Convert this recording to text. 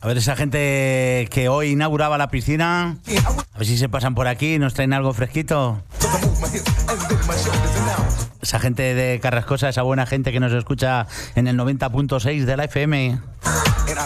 A ver esa gente que hoy inauguraba la piscina, a ver si se pasan por aquí y nos traen algo fresquito. Esa gente de Carrascosa, esa buena gente que nos escucha en el 90.6 de la FM.